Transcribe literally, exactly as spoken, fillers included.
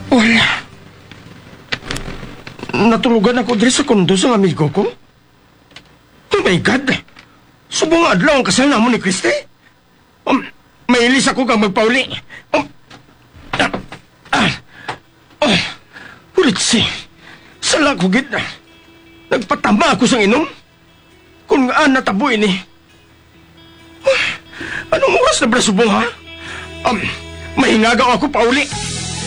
Wala. Natulugan ako diri sa kondo sa amigo ko. Oh my God! Subong adlaw ang kasal namon ni Christy. Um, may ilis ako kang magpauli. Um, ah, ah, oh, Ritzy, sala ko gid na. Nagpatama ako sang inom. Kung gaan nataboy ni. Oh, anong oras na ba subong ha? Um, mahingagaw ako pauli.